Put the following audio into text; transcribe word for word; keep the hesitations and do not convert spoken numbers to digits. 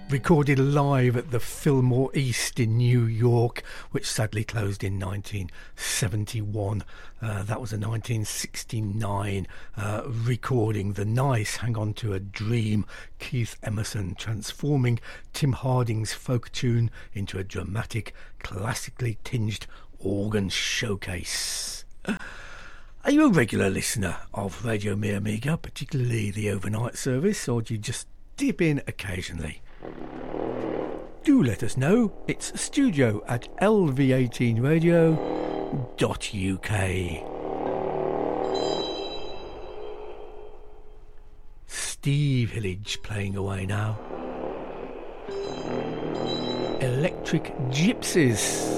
recorded live at the Fillmore East in New York, which sadly closed in nineteen seventy-one. Uh, that was a nineteen sixty-nine uh, recording. The nice Hang On to a Dream, Keith Emerson transforming Tim Harding's folk tune into a dramatic, classically tinged organ showcase. Are you a regular listener of Radio Mi Amiga, particularly the overnight service, or do you just dip in occasionally? Do let us know. It's studio at L V eighteen radio dot U K. Steve Hillage playing away now. Electric Gypsies.